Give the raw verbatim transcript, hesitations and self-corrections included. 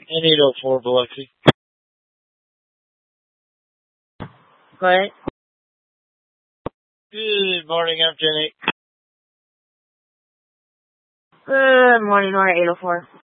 And eight oh four, Biloxi. Go ahead. Good morning, I'm Jenny. Good morning, Nora eight oh four.